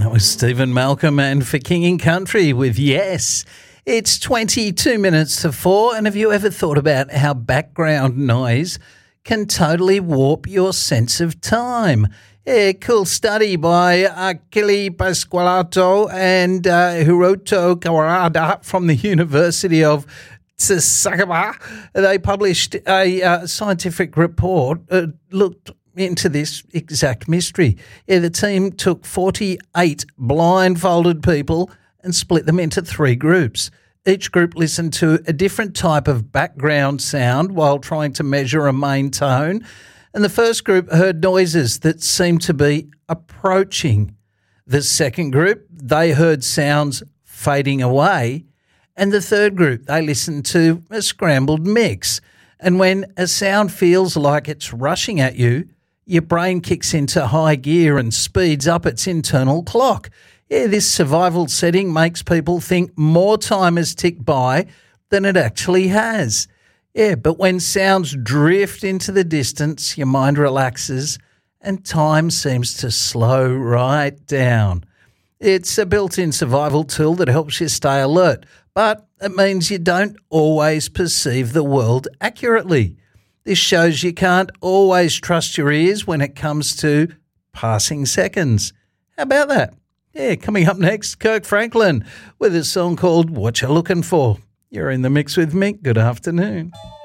That was Stephen Malcolm and For King and Country with Yes. It's 22 minutes to 4, and have you ever thought about how background noise can totally warp your sense of time? A cool study by Achille Pasqualato and Hiroto Kawada from the University of Tsukuba. They published a scientific report looked into this exact mystery. The team took 48 blindfolded people and split them into 3 groups. Each group listened to a different type of background sound while trying to measure a main tone. And the first group heard noises that seemed to be approaching. The second group, they heard sounds fading away. And the third group, they listened to a scrambled mix. And when a sound feels like it's rushing at you, your brain kicks into high gear and speeds up its internal clock. This survival setting makes people think more time has ticked by than it actually has. But when sounds drift into the distance, your mind relaxes and time seems to slow right down. It's a built-in survival tool that helps you stay alert, but it means you don't always perceive the world accurately. This shows you can't always trust your ears when it comes to passing seconds. How about that? Coming up next, Kirk Franklin with a song called What You Looking For. You're in the mix with Mick. Good afternoon.